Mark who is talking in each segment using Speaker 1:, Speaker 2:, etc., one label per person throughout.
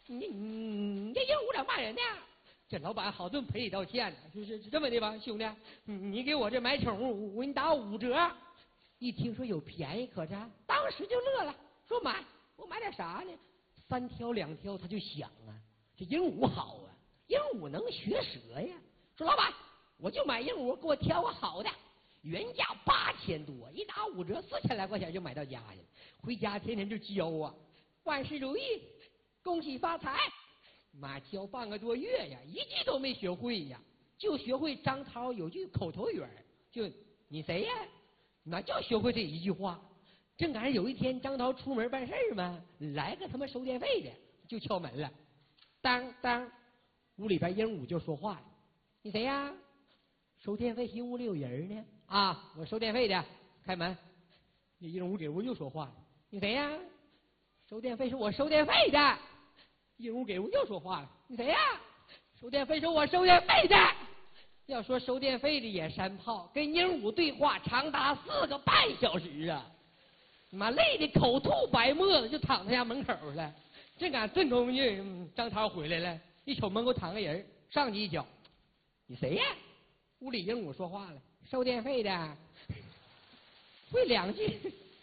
Speaker 1: 你这鹦鹉咋骂人呢？这老板好顿赔礼道歉呢，是这么的吧，兄弟，你给我这买宠物，我给你打5折。一听说有便宜可占，当时就乐了，说买，我买点啥呢？3挑2挑，他就想啊，这鹦鹉好啊，鹦鹉能学舌呀。说老板，我就买鹦鹉，给我挑个好的，原价8000多，一打5折，4000来块钱就买到家去了。回家天天就教啊，万事如意，恭喜发财。妈教半个多月呀，一句都没学会呀，就学会张涛有句口头语，就你谁呀？妈就学会这一句话。正赶上有一天张涛出门办事嘛，来个他妈收电费的，就敲门了。当当，屋里边鹦鹉就说话了：“你谁呀？收电费，新屋里有人呢。啊，我收电费的，开门。”那鹦鹉给屋又说话了：“你谁呀？收电费是我收电费的。”鹦鹉给屋又说话了：“你谁呀？收电费是我收电费的。”要说收电费的也山炮，跟鹦鹉对话长达4个半小时啊！妈累的口吐白沫子，就躺他家门口了。正赶炖东西，张涛回来了，一瞅门口躺个人，上去一脚：“你谁呀？”屋里鹦鹉说话了：“收电费的。”会2句。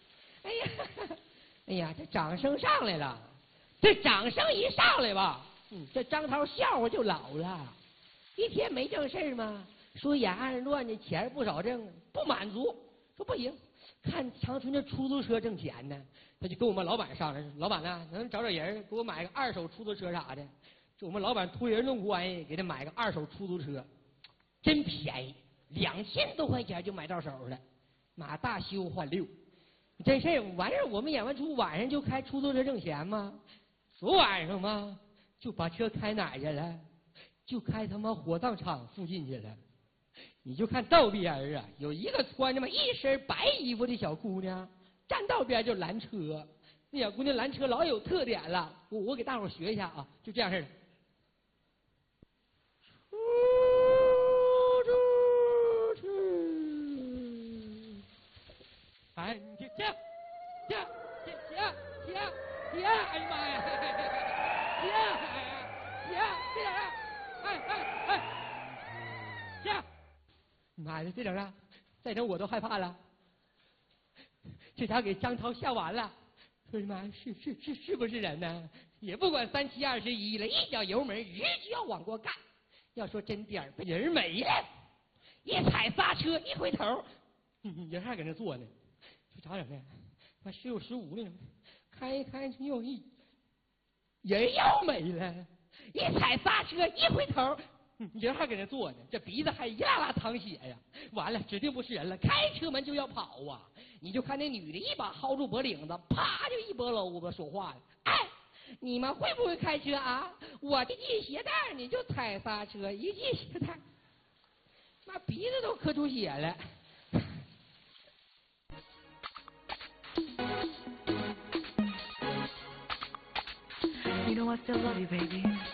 Speaker 1: 哎呀，这掌声上来了。这掌声一上来吧，这张涛笑话就老了。一天没正事嘛，说眼暗乱的，钱不少挣，不满足，说不行，看长春这出租车挣钱呢，他就跟我们老板商量，老板呢能找人给我买个2手出租车啥的。就我们老板托人弄关系，给他买个2手出租车，真便宜，2000多块钱就买到手了，妈大修换6。真事完事我们演完出晚上就开出租车挣钱吗？昨晚上嘛，就把车开哪儿去了？就开他妈火葬场附近去了。你就看道边啊，有一个穿着一身白衣服的小姑娘，站道边就拦车。那小姑娘拦车老有特点了，我给大伙学一下啊，就这样式的。出租车，哎，你这，停！哎呀妈呀！停！这点停！妈呀，这点啊，再整我都害怕了。这家给张涛吓完了，说你妈是不是人呢？也不管3七21了，一脚油门直就要往过干。要说真点儿，人没了，一踩刹车，一回头，人还搁那坐呢，这咋整的？妈10有15呢，开又人又没了，一踩刹车，一回头，人还搁那坐呢，这鼻子还一拉拉淌血呀！完了，指定不是人了，开车门就要跑啊！你就看那女的一把薅住脖领子，啪就一拨篓子说话了：“哎，你们会不会开车啊？我一系鞋带你就踩刹车，一系鞋带，妈鼻子都磕出血了。”
Speaker 2: You know I still love you, baby.